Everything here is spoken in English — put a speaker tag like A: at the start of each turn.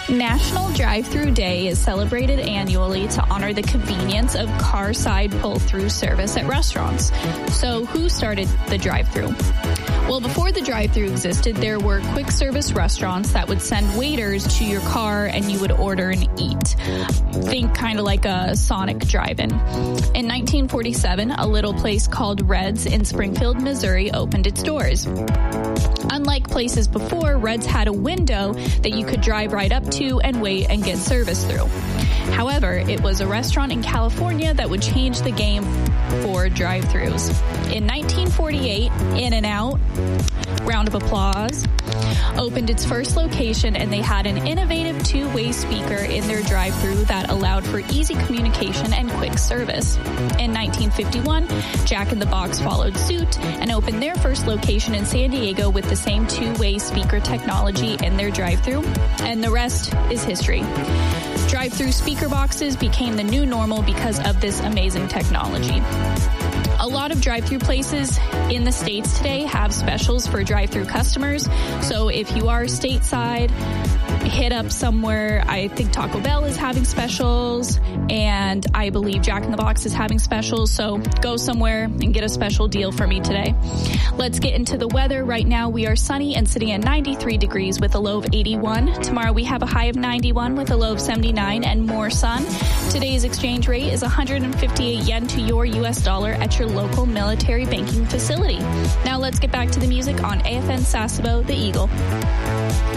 A: National Drive-Thru Day is celebrated annually to honor the convenience of car-side pull-through service at restaurants. So who started the drive-thru? Well, before the drive-thru existed, there were quick-service restaurants that would send waiters to your car and you would order and eat. Think kind of like a Sonic drive-in. In 1947, a little place called Red's in Springfield, Missouri opened its doors. Unlike places before, Red's had a window that you could drive right up to and wait and get service through. However, it was a restaurant in California that would change the game for drive-thrus. In 1948, In-N-Out, round of applause, opened its first location, and they had an innovative two-way speaker in their drive-thru that allowed for easy communication and quick service. In 1951, Jack in the Box followed suit and opened their first location in San Diego with the same two-way speaker technology in their drive-thru, and the rest is history. Drive-thru speaker boxes became the new normal because of this amazing technology. A lot of drive-thru places in the States today have specials for drive-thru customers. So if you are stateside, hit up somewhere. I think Taco Bell is having specials, and I believe Jack in the Box is having specials. So go somewhere and get a special deal for me today. Let's get into the weather. Right now we are sunny and sitting at 93 degrees with a low of 81. Tomorrow we have a high of 91 with a low of 79 and more sun. Today's exchange rate is 158 yen to your U.S. dollar at your local military banking facility. Now let's get back to the music on AFN Sasebo, The Eagle.